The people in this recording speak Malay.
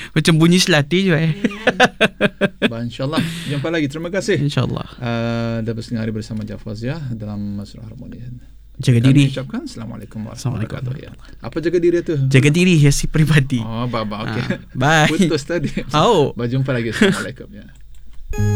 Macam bunyi selati je. InsyaAllah jumpa lagi. Terima kasih InsyaAllah. dah bersengari bersama Jafazia dalam Surah Harmoni. Jaga diri. Kami ucapkan Assalamualaikum warahmatullahi wabarakatuh. Apa jaga diri tu? Jaga diri, hiasi peribadi. Okey. Bye. Putus tadi. Oh. Berjumpa lagi. Assalamualaikum ya.